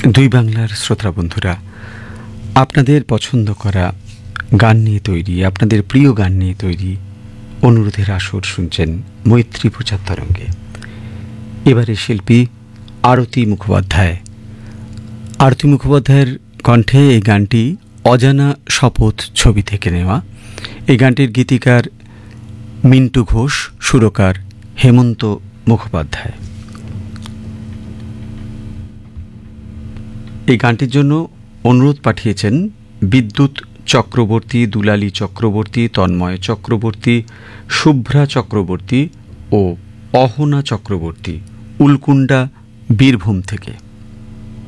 দুই বাংলার শ্রোতা বন্ধুরা, আপনাদের পছন্দ করা গান নিয়ে তৈরি, আপনাদের প্রিয় গান নিয়ে তৈরি অনুরোধের আসর শুনছেন মৈত্রী প্রচার তরঙ্গে। এবারে শিল্পী আরতি মুখোপাধ্যায়। আরতি মুখোপাধ্যায়ের কণ্ঠে এই গানটি অজানা শপথ ছবি থেকে নেওয়া। এই গানটির গীতিকার মিন্টু ঘোষ, সুরকার হেমন্ত মুখোপাধ্যায়। এই গানটির জন্য অনুরোধ পাঠিয়েছেন বিদ্যুৎ চক্রবর্তী, দুলালী চক্রবর্তী, তন্ময় চক্রবর্তী, শুভ্রা চক্রবর্তী ও অহনা চক্রবর্তী, উলকুন্ডা, বীরভূম থেকে।